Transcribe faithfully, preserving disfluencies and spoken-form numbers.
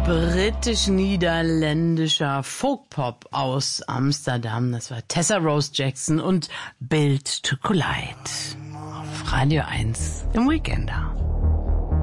britisch-niederländischer Folkpop aus Amsterdam. Das war Tessa Rose Jackson und Built to Collide auf Radio eins im Weekender.